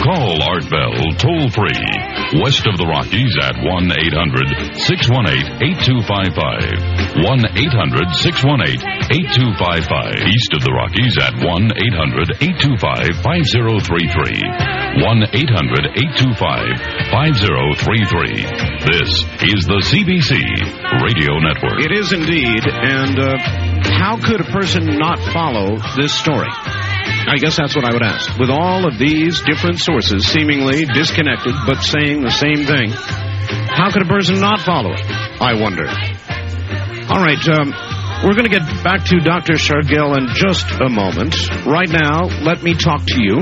Call Art Bell toll-free. West of the Rockies at 1-800-618-8255. 1-800-618-8255. East of the Rockies at 1-800-825-5033. 1-800-825-5033. This is the CBC Radio Network. It is indeed, and how could a person not follow this story? I guess that's what I would ask. With all of these different sources seemingly disconnected but saying the same thing, how could a person not follow it? I wonder. All right, we're going to get back to Dr. Shargil in just a moment. Right now, let me talk to you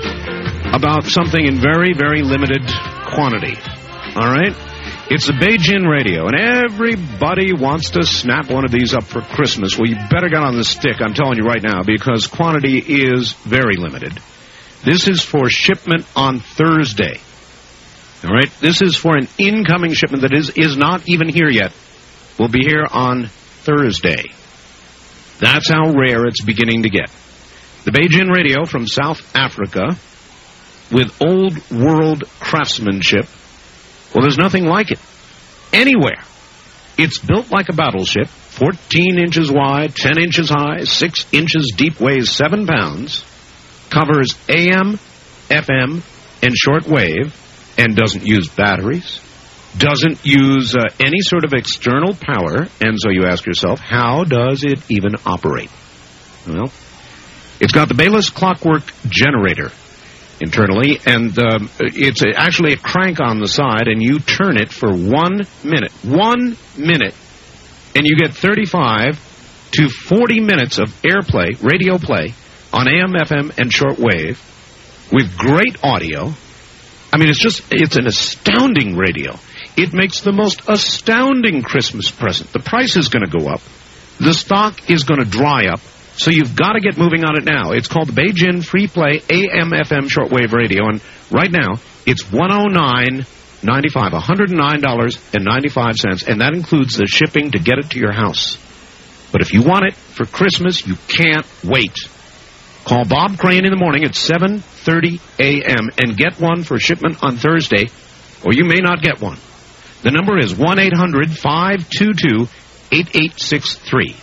about something in very, very limited quantity. All right? It's a Beijing radio, and everybody wants to snap one of these up for Christmas. Well, you better get on the stick, I'm telling you right now, because quantity is very limited. This is for shipment on Thursday. All right? This is for an incoming shipment that is not even here yet. Will be here on Thursday. That's how rare it's beginning to get. The Beijing radio from South Africa with old world craftsmanship. Well, there's nothing like it anywhere. It's built like a battleship, 14 inches wide, 10 inches high, 6 inches deep, weighs 7 pounds, covers AM, FM, and shortwave, and doesn't use batteries, doesn't use any sort of external power, and so you ask yourself, how does it even operate? Well, it's got the Baylis clockwork generator internally, and it's actually a crank on the side, and you turn it for 1 minute. 1 minute, and you get 35 to 40 minutes of airplay, radio play, on AM, FM, and shortwave, with great audio. I mean, it's an astounding radio. It makes the most astounding Christmas present. The price is going to go up. The stock is going to dry up. So you've got to get moving on it now. It's called the Beijing Free Play AM/FM shortwave radio, and right now it's $109.95, $109.95, and that includes the shipping to get it to your house. But if you want it for Christmas, you can't wait. Call Bob Crane in the morning at 7:30 a.m. and get one for shipment on Thursday, or you may not get one. The number is 1-800-522-8863.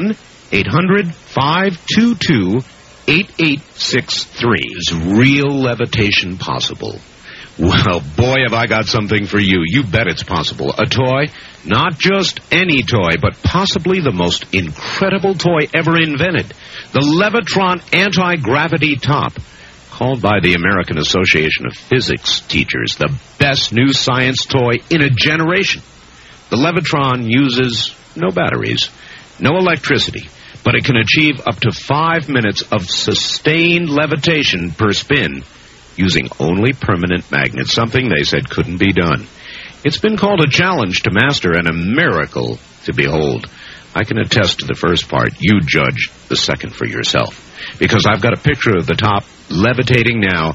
1-800-522-8863. Is real levitation possible? Well, boy, have I got something for you. You bet it's possible. A toy, not just any toy, but possibly the most incredible toy ever invented. The Levitron Anti-Gravity Top, called by the American Association of Physics teachers the best new science toy in a generation. The Levitron uses no batteries, no electricity, but it can achieve up to 5 minutes of sustained levitation per spin using only permanent magnets, something they said couldn't be done. It's been called a challenge to master and a miracle to behold. I can attest to the first part. You judge the second for yourself, because I've got a picture of the top levitating now